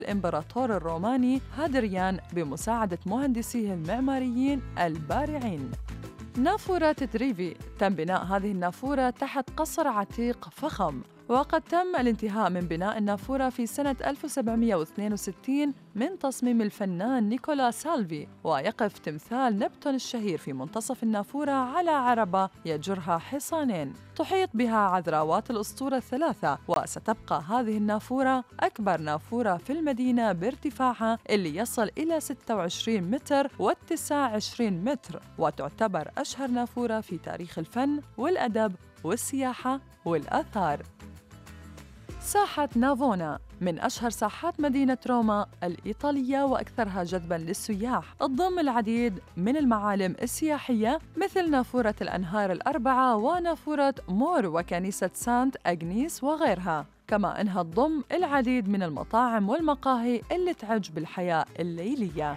الإمبراطور الروماني هادريان بمساعدة مهندسيه المعماريين البارعين. نافورة تريفي تم بناء هذه النافورة تحت قصر عتيق فخم، وقد تم الانتهاء من بناء النافورة في سنة 1762 من تصميم الفنان نيكولا سالفي، ويقف تمثال نبتون الشهير في منتصف النافورة على عربة يجرها حصانين تحيط بها عذراوات الأسطورة الثلاثة. وستبقى هذه النافورة أكبر نافورة في المدينة بارتفاعها اللي يصل إلى 26 متر واتساع 20 متر، وتعتبر أشهر نافورة في تاريخ الفن والأدب والسياحة والآثار. ساحة نافونا من أشهر ساحات مدينة روما الإيطالية وأكثرها جذباً للسياح، تضم العديد من المعالم السياحية مثل نافورة الأنهار الأربعة ونافورة مور وكنيسة سانت أغنيس وغيرها، كما أنها تضم العديد من المطاعم والمقاهي اللي تعج بالحياة الليلية.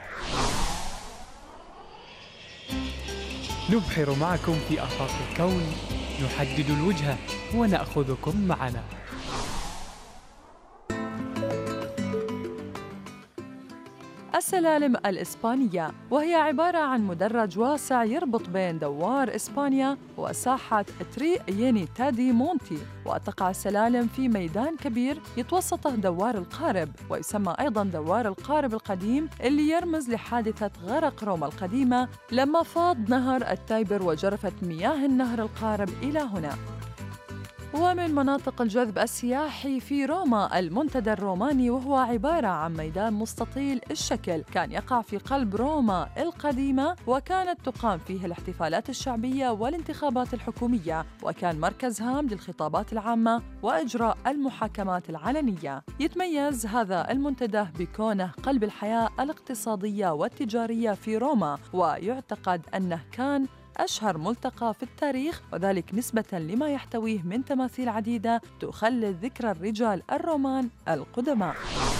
نبحر معكم في آفاق الكون، نحدد الوجهة ونأخذكم معنا. السلالم الإسبانية، وهي عبارة عن مدرج واسع يربط بين دوار إسبانيا وساحة تري تادي مونتي، وتقع السلالم في ميدان كبير يتوسطه دوار القارب، ويسمى أيضاً دوار القارب القديم اللي يرمز لحادثة غرق روما القديمة لما فاض نهر التايبر وجرفت مياه النهر القارب إلى هنا. ومن مناطق الجذب السياحي في روما المنتدى الروماني، وهو عبارة عن ميدان مستطيل الشكل كان يقع في قلب روما القديمة، وكانت تقام فيه الاحتفالات الشعبية والانتخابات الحكومية، وكان مركز هام للخطابات العامة وإجراء المحاكمات العلنية. يتميز هذا المنتدى بكونه قلب الحياة الاقتصادية والتجارية في روما، ويعتقد أنه كان أشهر ملتقى في التاريخ، وذلك نسبة لما يحتويه من تماثيل عديدة تخلد ذكرى الرجال الرومان القدماء.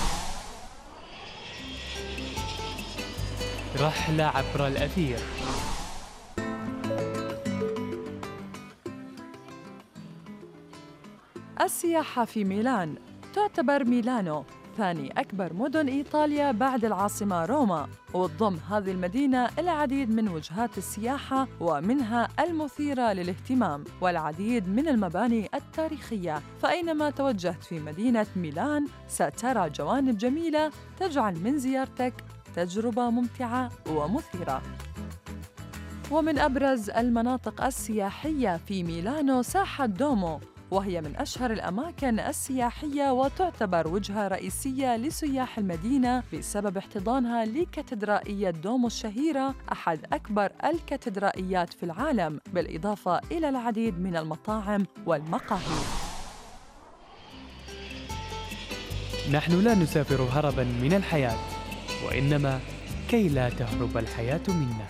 رحلة عبر الأثير. السياحة في ميلان. تعتبر ميلانو ثاني أكبر مدن إيطاليا بعد العاصمة روما، وتضم هذه المدينة العديد من وجهات السياحة ومنها المثيرة للاهتمام والعديد من المباني التاريخية، فأينما توجهت في مدينة ميلان سترى جوانب جميلة تجعل من زيارتك تجربة ممتعة ومثيرة. ومن أبرز المناطق السياحية في ميلانو ساحة دومو، وهي من أشهر الأماكن السياحية وتعتبر وجهة رئيسية لسياح المدينة بسبب احتضانها لكاتدرائية دومو الشهيرة، أحد أكبر الكاتدرائيات في العالم، بالإضافة إلى العديد من المطاعم والمقاهي. نحن لا نسافر هرباً من الحياة، وإنما كي لا تهرب الحياة منا.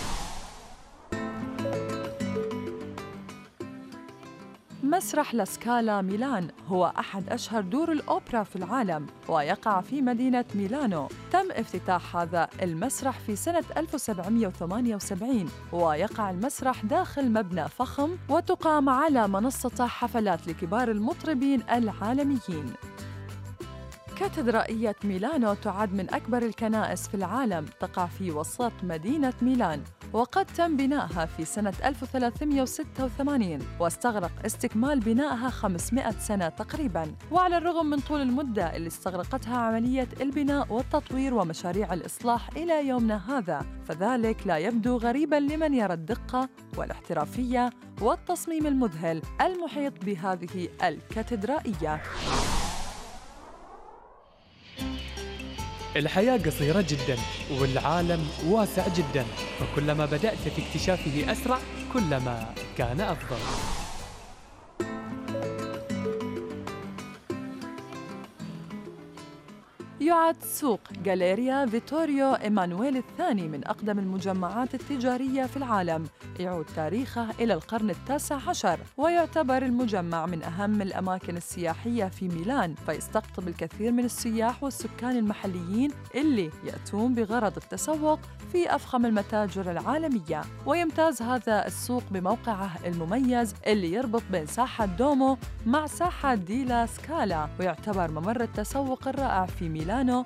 مسرح لاسكالا ميلان هو أحد أشهر دور الأوبرا في العالم، ويقع في مدينة ميلانو. تم افتتاح هذا المسرح في سنة 1778، ويقع المسرح داخل مبنى فخم، وتقام على منصته حفلات لكبار المطربين العالميين. كاتدرائية ميلانو تعد من أكبر الكنائس في العالم، تقع في وسط مدينة ميلان، وقد تم بنائها في سنة 1386، واستغرق استكمال بنائها 500 سنة تقريباً. وعلى الرغم من طول المدة اللي استغرقتها عملية البناء والتطوير ومشاريع الإصلاح إلى يومنا هذا، فذلك لا يبدو غريباً لمن يرى الدقة والاحترافية والتصميم المذهل المحيط بهذه الكاتدرائية. الحياة قصيرة جداً والعالم واسع جداً، فكلما بدأت في اكتشافه أسرع كلما كان أفضل. يعد سوق غاليريا فيتوريو إيمانويل الثاني من أقدم المجمعات التجارية في العالم، يعود تاريخه إلى القرن التاسع عشر، ويعتبر المجمع من أهم الأماكن السياحية في ميلان، فيستقطب الكثير من السياح والسكان المحليين اللي يأتون بغرض التسوق في أفخم المتاجر العالمية. ويمتاز هذا السوق بموقعه المميز اللي يربط بين ساحة دومو مع ساحة ديلا سكالا، ويعتبر ممر التسوق الرائع في ميلان ميلانو